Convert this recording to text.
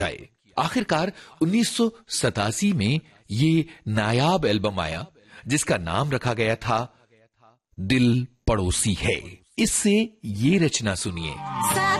जाए। आखिरकार 1987 में ये नायाब एल्बम आया जिसका नाम रखा गया था दिल पड़ोसी है। इससे ये रचना सुनिए।